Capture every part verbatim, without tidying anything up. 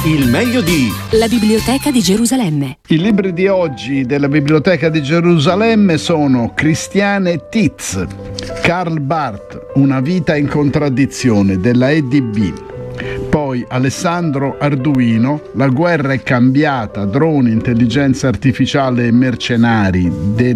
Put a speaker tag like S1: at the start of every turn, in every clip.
S1: Il meglio di
S2: La Biblioteca di Gerusalemme.
S3: I libri di oggi della Biblioteca di Gerusalemme sono Christiane Titz, Karl Barth, Una vita in contraddizione della E D B. Poi Alessandro Arduino, La guerra è cambiata, droni, intelligenza artificiale e mercenari,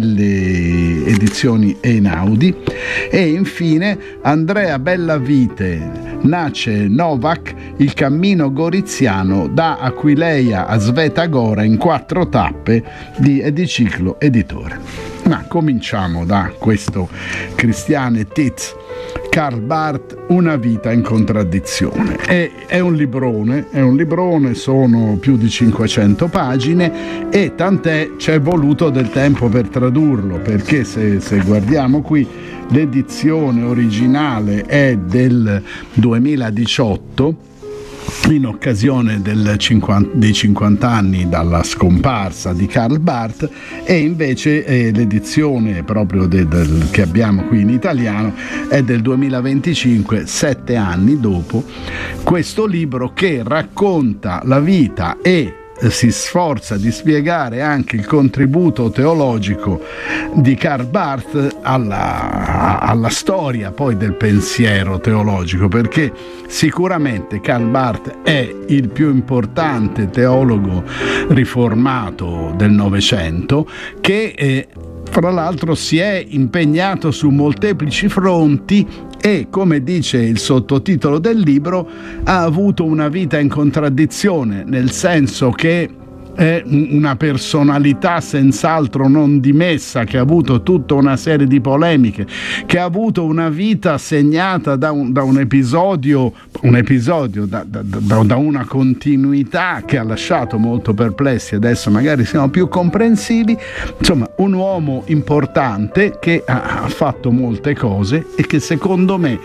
S3: delle edizioni Einaudi. E infine Andrea Bellavite, Nace Novak, Il cammino goriziano da Aquileia a Svetagora in quattro tappe, di Ediciclo Editore. Ma cominciamo da questo Christiane Titz, Karl Barth, Una vita in contraddizione. È, è un librone, è un librone, sono più di cinquecento pagine e tant'è c'è voluto del tempo per tradurlo, perché se, se guardiamo qui l'edizione originale è del duemiladiciotto, in occasione del cinquanta, dei cinquanta anni dalla scomparsa di Karl Barth, e invece eh, l'edizione proprio de, del, che abbiamo qui in italiano è del duemilaventicinque, sette anni dopo. Questo libro che racconta la vita e si sforza di spiegare anche il contributo teologico di Karl Barth alla, alla storia poi del pensiero teologico, perché sicuramente Karl Barth è il più importante teologo riformato del Novecento, che eh, fra l'altro si è impegnato su molteplici fronti e, come dice il sottotitolo del libro, ha avuto una vita in contraddizione, nel senso che è una personalità senz'altro non dimessa, che ha avuto tutta una serie di polemiche, che ha avuto una vita segnata da un, da un episodio, un episodio da, da, da, da una continuità che ha lasciato molto perplessi. Adesso magari siamo più comprensivi. Insomma, un uomo importante che ha fatto molte cose e che secondo me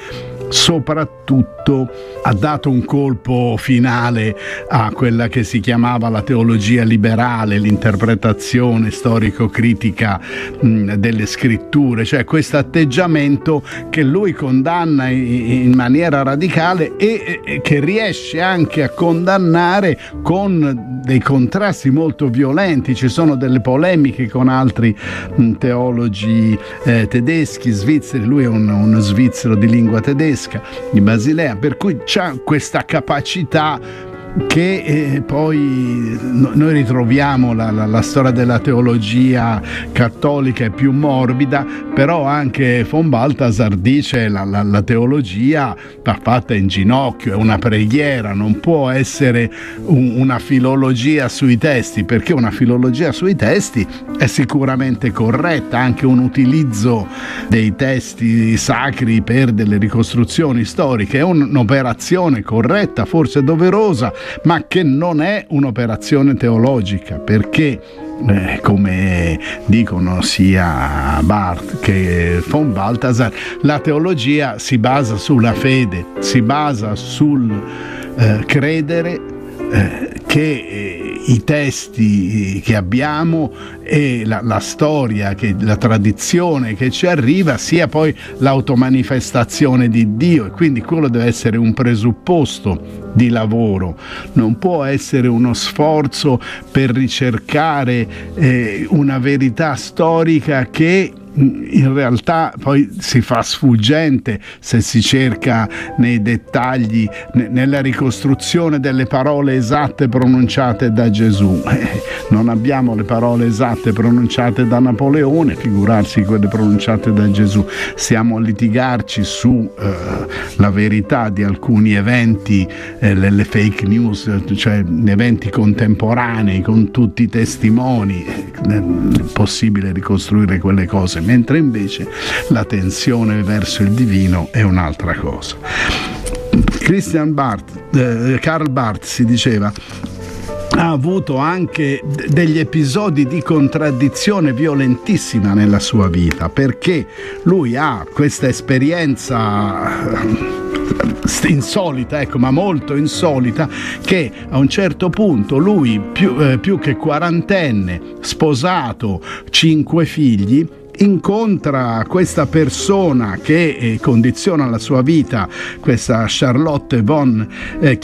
S3: soprattutto ha dato un colpo finale a quella che si chiamava la teologia liberale, l'interpretazione storico-critica mh, delle scritture, cioè questo atteggiamento che lui condanna in, in maniera radicale e, e che riesce anche a condannare con dei contrasti molto violenti. Ci sono delle polemiche con altri mh, teologi eh, tedeschi, svizzeri. Lui è un, uno svizzero di lingua tedesca, di Basilea, per cui c'ha questa capacità che eh, poi no, noi ritroviamo la, la, la storia della teologia cattolica è più morbida, però anche von Balthasar dice la, la, la teologia va fatta in ginocchio, è una preghiera, non può essere un, una filologia sui testi, perché una filologia sui testi è sicuramente corretta, anche un utilizzo dei testi sacri per delle ricostruzioni storiche è un, un'operazione corretta, forse doverosa, ma che non è un'operazione teologica, perché eh, come dicono sia Barth che von Balthasar, la teologia si basa sulla fede, si basa sul eh, credere eh, che eh, i testi che abbiamo e la, la storia, che, la tradizione che ci arriva sia poi l'automanifestazione di Dio, e quindi quello deve essere un presupposto di lavoro, non può essere uno sforzo per ricercare eh, una verità storica che in realtà poi si fa sfuggente se si cerca nei dettagli, n- nella ricostruzione delle parole esatte pronunciate da Gesù. Eh, non abbiamo le parole esatte pronunciate da Napoleone, figurarsi quelle pronunciate da Gesù. Stiamo a litigarci su eh, la verità di alcuni eventi, eh, le, le fake news, cioè eventi contemporanei con tutti i testimoni. È possibile ricostruire quelle cose, mentre invece la tensione verso il divino è un'altra cosa. Christian Barth, eh, Karl Barth, si diceva, ha avuto anche d- degli episodi di contraddizione violentissima nella sua vita, perché lui ha questa esperienza insolita, ecco, ma molto insolita, che a un certo punto lui, più, eh, più che quarantenne, sposato, cinque figli, incontra questa persona che eh, condiziona la sua vita, questa Charlotte von eh,